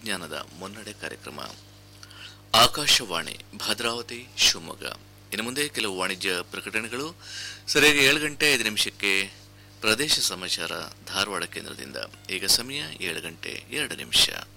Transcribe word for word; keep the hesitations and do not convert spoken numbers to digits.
ತಂತ್ರಜ್ಞಾನದ ಮುನ್ನಡೆ ಕಾರ್ಯಕ್ರಮ. ಆಕಾಶವಾಣಿ ಭದ್ರಾವತಿ ಶಿವಮೊಗ್ಗ. ಇನ್ನು ಮುಂದೆ ಕೆಲವು ವಾಣಿಜ್ಯ ಪ್ರಕಟಣೆಗಳು. ಸರಿಯಾಗಿ ಏಳು ಗಂಟೆ ಐದು ನಿಮಿಷಕ್ಕೆ ಪ್ರದೇಶ ಸಮಾಚಾರ ಧಾರವಾಡ ಕೇಂದ್ರದಿಂದ. ಈಗ ಸಮಯ ಏಳು ಗಂಟೆ ಎರಡು ನಿಮಿಷ.